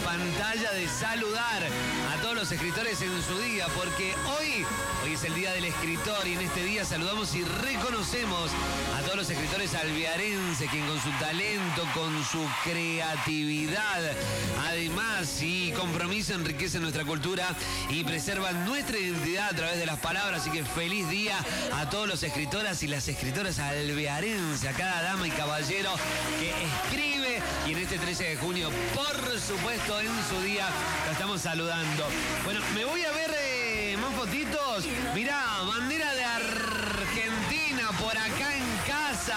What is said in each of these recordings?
pantalla de saludar a todos los escritores en su día, porque hoy es el Día del Escritor y en este día saludamos y reconocemos a todos los escritores alvearenses, quien con su talento, con su creatividad, además y compromiso enriquecen nuestra cultura y preservan nuestra identidad a través de las palabras. Así que feliz día a todos los escritoras y las escritoras alvearenses, a cada dama y caballero que escribe, y en este 13 de junio, por supuesto, en su día, la estamos saludando. Bueno, me voy a ver más fotitos. Mirá, bandera de Argentina por acá en casa.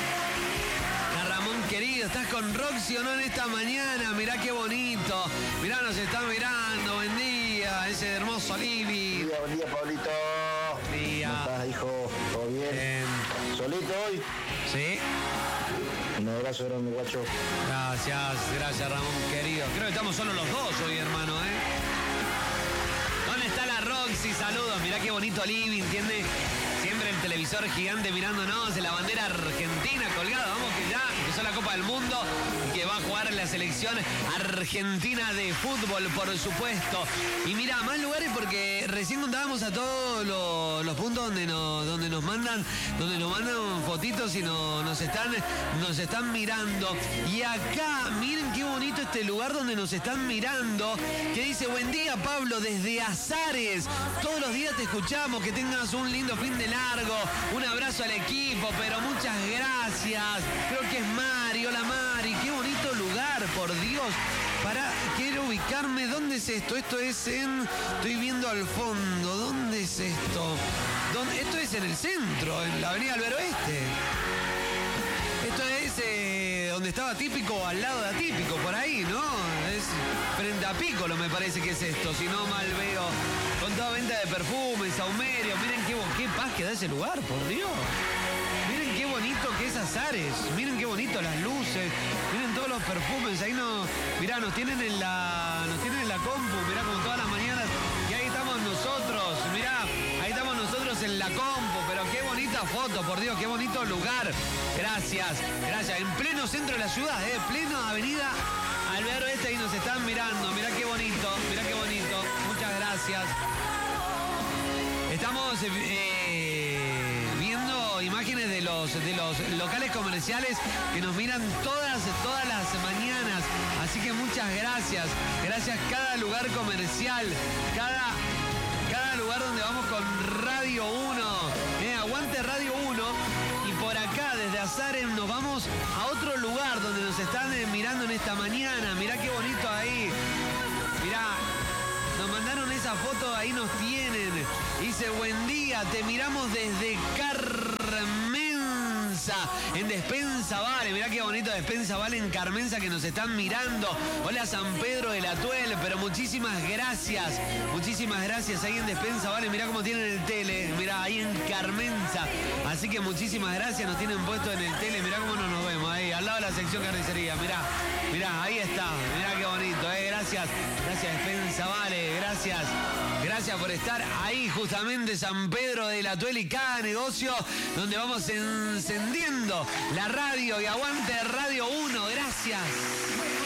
Ramón querido, ¿estás con Roxy o no en esta mañana? Mirá qué bonito. Mirá, nos están mirando. Buen día, ese hermoso Livi. Buen día, Pablito. Buen día. ¿Cómo estás, hijo? ¿Todo bien? ¿Solito hoy? Sí. Un abrazo grande, guacho. Gracias, Ramón querido. Creo que estamos solo los dos hoy, hermano, ¿Dónde está la Roxy? Saludos. Mirá qué bonito Livi, ¿entiendes? Siempre el televisor gigante mirándonos, la bandera argentina colgada. Vamos que ya empezó la Copa del Mundo y que va a jugar la selección argentina de fútbol, por supuesto. Y mira, más lugares porque recién contábamos a todos los puntos donde nos mandan fotitos y nos están mirando. Y acá, miren qué bonito este lugar donde nos están mirando, que dice: buen día, Pablo, desde Azares. Todos los días te escuchamos, que tengas un lindo fin de largo. Un abrazo al equipo, pero muchas gracias. Creo que es Mari. Hola, Mari. Qué bonito lugar, por Dios. Quiero ubicarme. ¿Dónde es esto? Esto es estoy viendo al fondo. ¿Dónde es esto? Esto es en el centro, en la avenida Albero Oeste. Esto es donde estaba Típico, al lado de Atípico, por ahí, ¿no? Es frente a Piccolo, me parece que es esto, si no mal veo. Con toda venta de perfumes, saumerio. Miren qué paz que da ese lugar, por Dios. Miren qué bonito que es Azares. Miren qué bonito las luces. Miren todos los perfumes. Ahí mirá, nos tienen en la compu. Mirá, como todas las mañanas. Y ahí estamos nosotros. Mirá, ahí estamos nosotros en la compu. Pero qué bonita foto, por Dios, qué bonito lugar. Gracias. En pleno centro de la ciudad, pleno avenida Albero Oeste, ahí nos están mirando. Mirá qué bonito. Muchas gracias. Estamos viendo imágenes de los locales comerciales que nos miran todas las mañanas. Así que muchas gracias. Gracias cada lugar comercial, cada lugar donde vamos con Radio 1. Aguante Radio 1. Y por acá, desde Azares, nos vamos a otro lugar donde nos están mirando en esta mañana. Mirá qué bonito ahí. Mirá, nos mandaron esa foto, ahí nos tienen. Dice: buen día, te miramos desde Carmenza, en Despensa Vale. Mirá qué bonito Despensa Vale en Carmenza, que nos están mirando. Hola, San Pedro del Atuel, pero muchísimas gracias ahí en Despensa Vale. Mirá cómo tienen el tele, mirá, ahí en Carmenza. Así que muchísimas gracias, nos tienen puesto en el tele. Mirá cómo nos vemos ahí, al lado de la sección carnicería. Mirá, ahí está, mirá qué bonito, gracias Despensa Vale, gracias por estar ahí, justamente San Pedro del Atuel, y cada negocio donde vamos encendiendo la radio. Y aguante Radio 1, gracias.